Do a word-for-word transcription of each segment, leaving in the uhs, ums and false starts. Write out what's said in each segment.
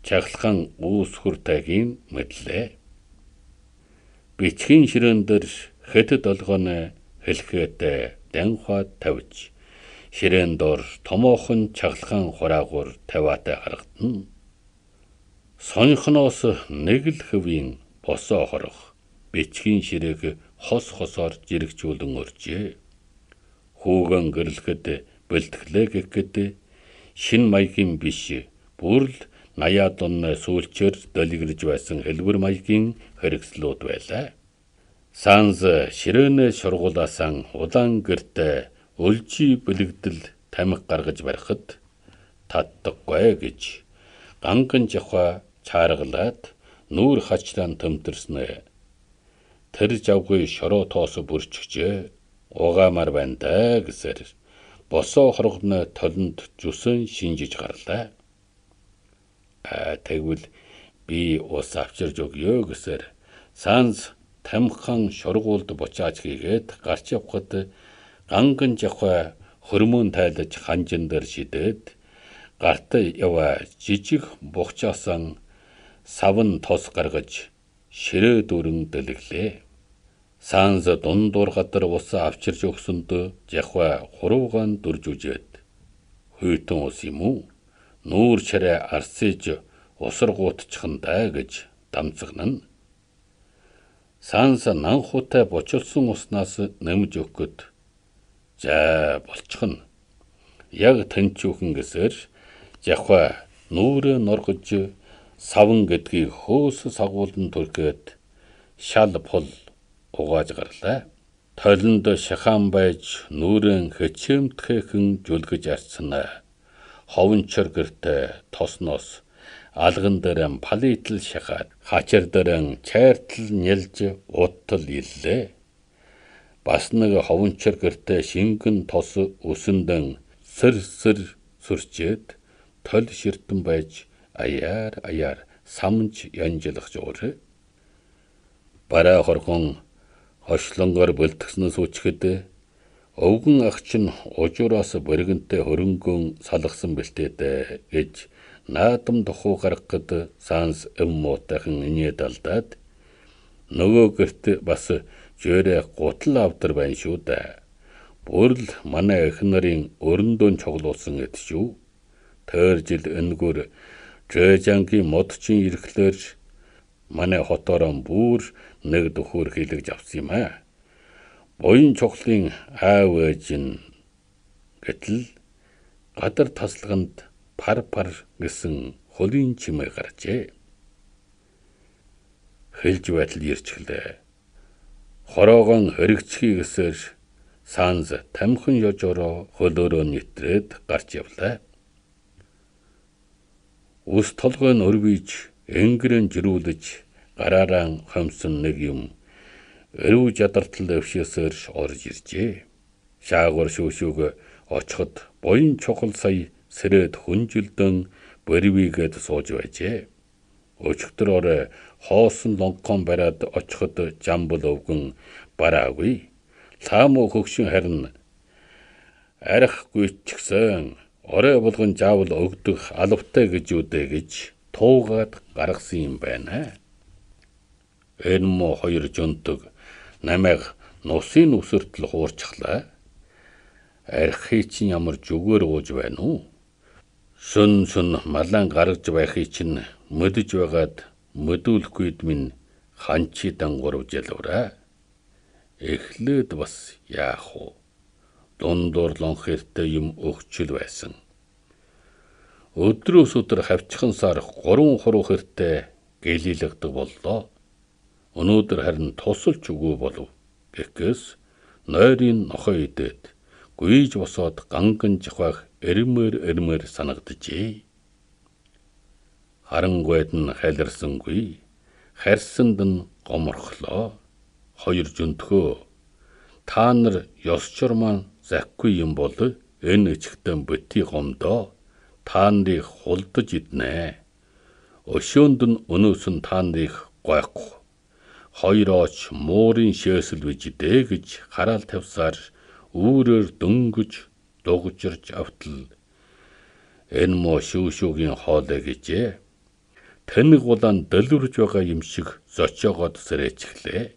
чахалхан үүсгүр тайгийн мэдлээ. Бичгийн ширээн дээр хэтэд олгоно хэлхэтэй данхад тавьж, ширээн дор томоохон чахалхан хураагур тавиатай харагдана. Сонхноос нэг л хөвийн босоо хорох бичгийн ширээг хос хосоор жирэгжүүлэн өржээ. Хүүгэн гэрлэхэд бэлтгэлээ гэхэд шин маягийн биш, бүр л наяад онны сүүлчээр долгирж байсан хэлбэр маягийн хэрэгслүүд байлаа. Санз ширээнэ шургууласан улаан гэртээ өлжи бэлэгдэл тамхи гаргаж барихад татдаггүй гэж ганган жахва чааргалаад нүүр хачраан төмтөрснэ. Тэр жавгүй шороо тоос бүрчгчээ угаамар байна да гэсээр босоо хоргоны толонд зүсэн шинжиж гарлаа. А тэгвэл би ус авчирж өгье гэсээр Санз тамхан шургуулд бочааж хийгээд гарч явхад ганган жахва хөрмөн тайлаж ханжин дээр шидэд гарт яваа жижиг бухчаасан савн тос гаргаж ширээ дүрэн дэлгэлээ. Санз дундуур гадар ус авчирж өгсөнд жахва хуруугаан дүрж үжээд хүйтэн ус юм уу? Нүүр чарэ арсэж усаргуутчихандаа гэж дамцгнана. Санз нанхуутай бочилсон уснаас нэмж өгөхөд за болчихно. Яг тэнчүүхэн гэсээр жахва нүүрээ норгож савн гэдгийг хөөс сагуулн түргээд шал пул угааж гарлаа. Толонд шахан байж нүүрэн хэчэмтхэхэн жүлгэж арцсана. Ховнчор гэртээ тосноос алган дээрэн палитл шахаад хачир дээрэн чайртал нялж уттал иллээ. Бас нэг ховнчор гэртээ шингэн тос өсөндөн сэр сэр сүрчээд тол ширтэн байж аяар аяар самж янжилах жуурэ. Бараа хорхон хошлонгоор бэлтгэснээс үчгэд өвгөн ах чинь ужуураас бэргэнтэй хөрөнгөн салгасан бэлтээдэ гэж наадам дохуу гаргахад Санз эм муутайхан инээд алдаад нөгөө гэрт бас жөөрэ гутал авдар байна шүү да. Бүр л манай эх нарын өрөндөн цуглуулсан эд шүү. Тэр жил өнгөр Жэжангийн модчин ирэхлээр манай хотоорон бүр нэг дөхөр хийлгэж авсан юм аа. Буян чухлын аав ээж нь гэтэл гадар таслаганд пар пар гэсэн холын чимээ гарчээ. Хэлж байтал ирчгэлээ. Хороогон хоригчхий гэсээр Санз тамхин ёжороо хөлөөрөө нэтрээд гарч явлаа. Ус толгойн өрвиж энгэрэн жирүүлж гараараа хомсон нэг юм өрөв жадартал өвшөөсөөр орж иржээ. Шаагур шүүшүүг очиход буян чухал сая сэрээд хүнжилдэн борвигээд сууж байжээ. Өчигдөр хоосон лонкон бариад очиход жамбал өвгөн бараагүй. Лаамо хөгшин харин арахгүй ч гэсэн орой болгон заавал өгдөх алавтай гэж үдэ гэж туугаад гаргасан юм байна. Энэ мо хоёр жонтог намайг нусын үсэртэл хуурчглаа. Архи чинь ямар зүгээр ууж байна уу? Шүн шүн малан гаргаж байхыг чинь мэдэж байгаад мэдүүлэхгүйд минь ханчи дангурв жалвараа. Эхлээд бас яах вэ? Дундуур лонхэртэй юм өгчл байсан. Өдрөөс өдөр хавчхан сар гурван хуруу хэртэй гэлилэгдэг боллоо. Өнөөдөр харин тусалж өгөө болов. Гэхээс нойрын нохоо идээд гүйж босоод ганган жахвах эрмээр эрмээр санагджээ. Харангуйд нь хайларсангүй, харьсанд нь гоморхлоо. Хоёр жөнтгөө та нар ёсчор маань закгүй юм бол энэ ичгтэн бити гомдоо та нарыг хулдаж иднэ. Өшөөнд нь өнөөс нь та нарыг гойхгүй. Хоёрооч муурын шээсэл бижидэ гэж хараал тавьсаар үүрээр дөнгөж дугжирч автал энэ мо шүүшүүгийн хоолой гэжээ. тэнэг улаан дэлгэрж байгаа юм шиг зочоогоод сэрээчихлээ.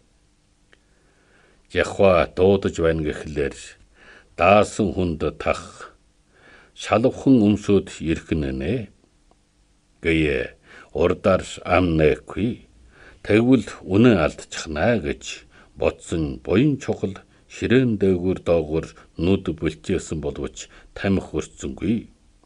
Яхва дуудаж байна гэхлээр даасан хүнд тах шалвхан өмсөд ирхнэнэ. Гээ урдаар амнэхгүй тэгвэл үнэн алдчихна гэж бодсон буян чухал ширээн дээгүүр доогуур нүд бэлчээсэн боловч тамхи өрцсөнгүй.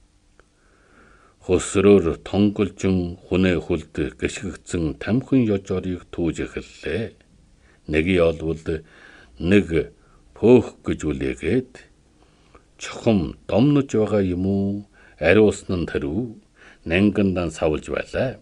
Хөсрөөр тонголжин хүнээ хүлд гიშгэгдсэн тамхин ёжоорыг түүж эхэллээ. Нэги олвол нэг пөөх гэж үлээгээд чухам домнож байгаа юм уу? Ариусна нь тэрв нэнгандан савлж байлаа.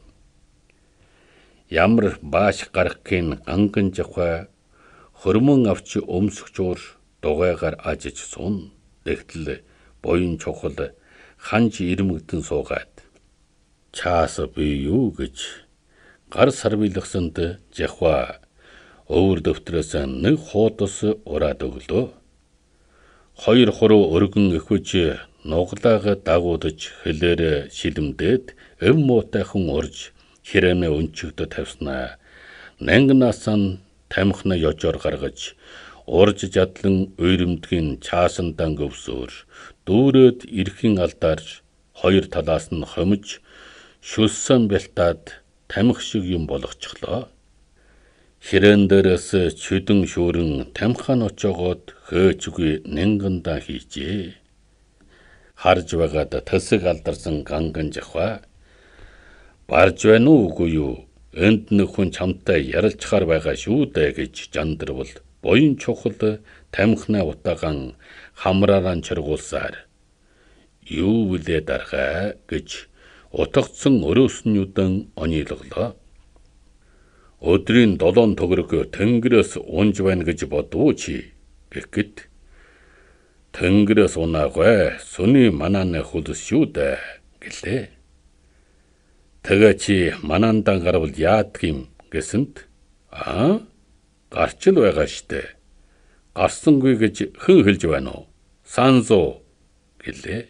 Ямар бааш гарахын ганган жахва хөрмөн авч өмсгчуур дугайгаар ажиж сун. Тэгтэл буян чухал ханж ирмэгдэн суугаад чааса би юу гэж гар сарвилгасанд жахва өвөр дэвтрээс нэг хуудас ураад өглөө. Хоёр хуруу өргөн эхвэж нуглаага дагуудж хэлээр шилэмдээд эв муутайхан урж хирэнэ өнчөгдө тавьснаа. Нангнасан тамхина ёжоор гаргаж урж задлан уйрэмдгийн чаасандан гөвсөөр дүүрээд ирхэн алдар хоёр талаас нь хомж шүлсэн бэлтаад тамхи шиг юм болгочихлоо. Хирэн дээрээс чүдэн шүүрэн тамхаан очоогоод хөөчгүй нэнгандаа хийжээ. Харж байгаад төсөг алдарсан ганган жахва. Барж байна уу үгүй юу? Энд нэг хүн чамтай ярилцахаар байгаа шүү дээ гэж жандарвал буян чухал тамхинаа утаагаан хамраараа чиргуулсаар юу вүлээ дархаа гэж утгацсан өрөөснүүдэн онийлголоо. Өдрийн долоон төгрөг тэнгэрээс унж байна гэж бодвоо чи гэхэд тэнгэрээс унаагүй сүний манааны хөлс шүү дээ гэлээ. Тэгээ чи манандан гарвал яадаг юм гэсэнд аа гарч л байгаа штэ. Гарсангүй гэж хэн хэлж байна уу? Санзуу гэлээ.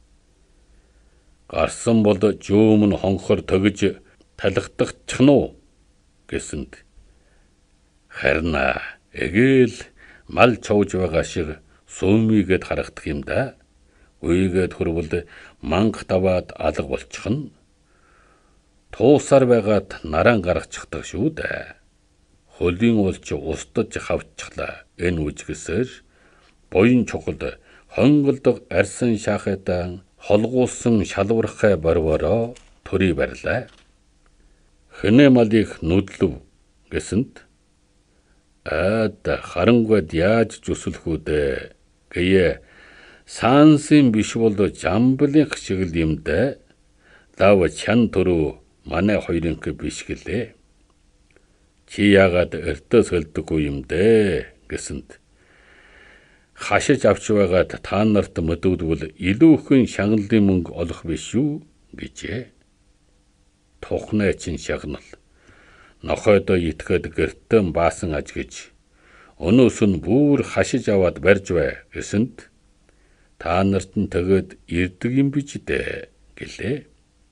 Гарсан бол жөөмн хонхор төгж талхтахчихна уу гэсэнд харин эгээл мал човж байгаа шиг сөөмийгээд харагдах юм да. Үйгээд хөрвөл манг даваад алга болчихно. Туусаар байгаад наран гаргачихдаг шүү дээ. Хөлийн улч устдаж хавчихлаа. Энэ үжгэсээр буян чухал хонголдог арсан шахадан холгуулсан шалвархай борвороо төрий барьлаа. Хэнэ малыг нүдлв гэсэнд аад харангуйд яаж зүсэлэх үдэ гэе саансын биш бол жамблын шиг л юм дэ. Лав чан төрөө манай хоёрынх биш гэлээ. Чи яагаад өртөө сөлдөггүй юм дэ гэсэнд хашиж авч байгаад та нарт мэдвдвэл илүү ихэн шагналын мөнгө олох биш үү гэжээ. Тухнаа чин шагнал нохойдоо итгэхэд гэртэн баасан аж гэж өнөөс нь бүр хашиж аваад барьж бай гэсэнд та нарт нь тэгээд ирдэг юм биш дээ гэлээ.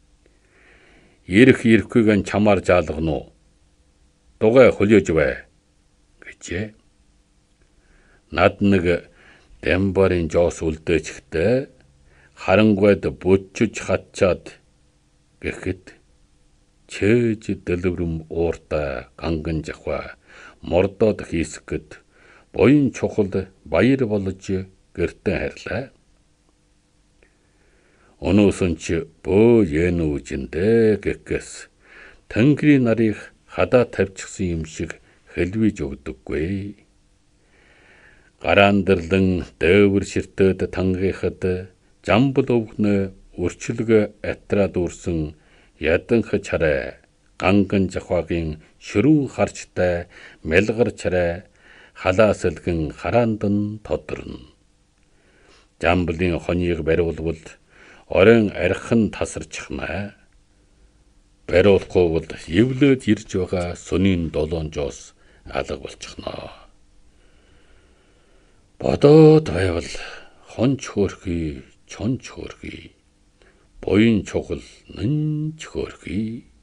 Ирэх ирэхгүйгэн чамаар заалгана уу? Дугай хөлөөж бай гэжээ. Над нэг Дэмбарын жоос үлдээчихтэй харангуйд бүчж хатчаад гэхэд чээж дэлвэрэм уурта ганган жахва мордоод хийсгэд буян чухал баяр болж гэртэн харлаа. Өнөөсөн чи бөө януу жиндэ гэхээс тэнгэрийн нарыг хадаа тавьчихсан юм шиг хэлвэж өгдөггүй. Гараандрлан дээвэр ширтээд тангихад жамбал өвгнө өрчлөг атраад үрсэн яданх чарай ганган жахвагийн ширүүн харчтай мэлгар чарай халаасэлгэн хараандан тодорно. Жамблын хоньёг бариулвал орон архин тасарчихна. Бариулахгүй бол эвлээд ирж байгаа сүнийн долоон жоос алга болчихно. Бодоод байвал хонч хөөрхий, чонч хөөрхий, буян чухал нэнч хөөрхий.